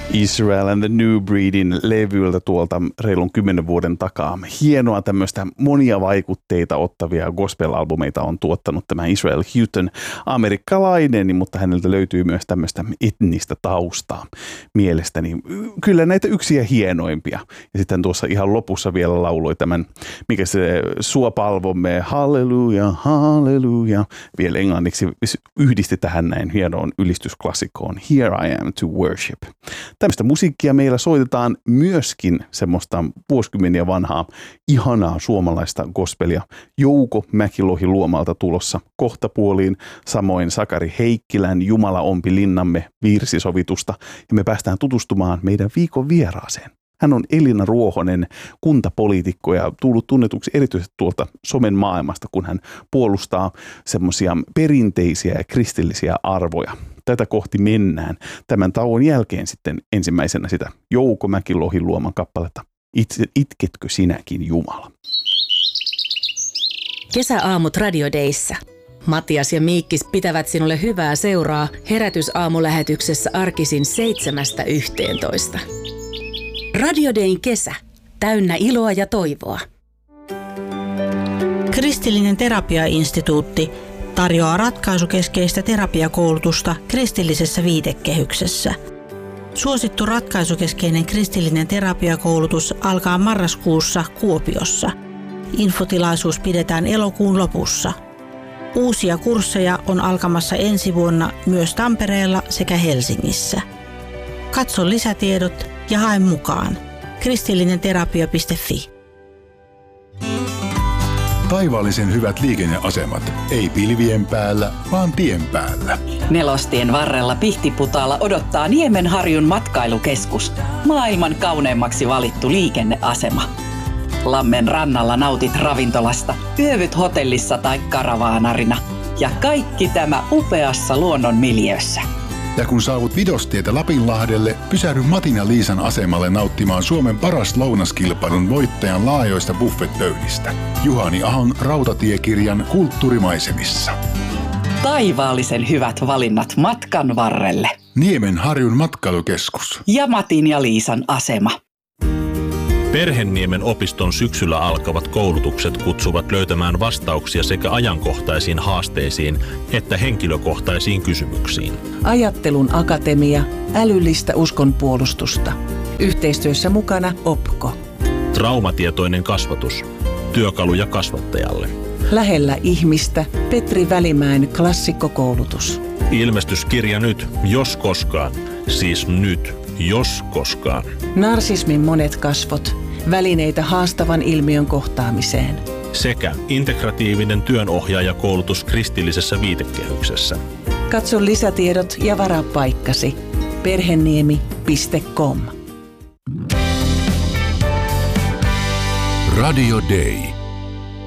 Israel and the New Breedin levyltä tuolta reilun 10 vuoden takaa. Hienoa tämmöistä monia vaikutteita ottavia gospel-albumeita on tuottanut tämä Israel Houghton, amerikkalainen, mutta häneltä löytyy myös tämmöistä etnistä taustaa mielestäni. Kyllä näitä yksiä hienoimpia. Ja sitten tuossa ihan lopussa vielä lauloi tämän, mikä se Sua palvomme, halleluja, halleluja. Vielä englanniksi yhdisti tähän näin hienoon ylistysklassikkoon, Here I am to worship. Tämmöistä musiikkia meillä soitetaan myöskin semmoista vuosikymmeniä vanhaa, ihanaa suomalaista gospelia. Jouko Mäkilohi Luomalta tulossa kohtapuoliin, samoin Sakari Heikkilän Jumala ompi linnamme virsisovitusta. Ja me päästään tutustumaan meidän viikon vieraaseen. Hän on Elina Ruohonen, kuntapoliitikko ja tullut tunnetuksi erityisesti tuolta somen maailmasta, kun hän puolustaa semmoisia perinteisiä ja kristillisiä arvoja. Tätä kohti mennään. Tämän tauon jälkeen sitten ensimmäisenä sitä Jouko Mäkilohi Luoman kappaletta Itketkö sinäkin Jumala? Kesäaamut Radio Dayssä. Matias ja Miikkis pitävät sinulle hyvää seuraa herätysaamulähetyksessä arkisin 7–11. Radio Dayn kesä. Täynnä iloa ja toivoa. Kristillinen terapiainstituutti tarjoaa ratkaisukeskeistä terapiakoulutusta kristillisessä viitekehyksessä. Suosittu ratkaisukeskeinen kristillinen terapiakoulutus alkaa marraskuussa Kuopiossa. Infotilaisuus pidetään elokuun lopussa. Uusia kursseja on alkamassa ensi vuonna myös Tampereella sekä Helsingissä. Katso lisätiedot ja hae mukaan. kristillinenterapia.fi. Taivaallisen hyvät liikenneasemat. Ei pilvien päällä, vaan tien päällä. Nelostien varrella Pihtiputaalla odottaa Niemenharjun matkailukeskus. Maailman kauneimmaksi valittu liikenneasema. Lammen rannalla nautit ravintolasta, yövyt hotellissa tai karavaanarina. Ja kaikki tämä upeassa luonnon miljöössä. Ja kun saavut Vidostietä Lapinlahdelle, pysähdy Matin ja Liisan asemalle nauttimaan Suomen paras lounaskilpailun voittajan laajoista buffetpöydistä. Juhani Ahon rautatiekirjan kulttuurimaisemissa. Taivaallisen hyvät valinnat matkan varrelle. Niemenharjun matkailukeskus. Ja Matin ja Liisan asema. Perhenniemen opiston syksyllä alkavat koulutukset kutsuvat löytämään vastauksia sekä ajankohtaisiin haasteisiin että henkilökohtaisiin kysymyksiin. Ajattelun akatemia, älyllistä uskonpuolustusta. Yhteistyössä mukana OPKO. Traumatietoinen kasvatus. Työkaluja kasvattajalle. Lähellä ihmistä Petri Välimäen klassikkokoulutus. Ilmestyskirja nyt, jos koskaan. Siis nyt, jos koskaan. Narsismin monet kasvot. Välineitä haastavan ilmiön kohtaamiseen. Sekä integratiivinen työnohjaajakoulutus kristillisessä viitekehyksessä. Katso lisätiedot ja varaa paikkasi. perheniemi.com. Radio Day.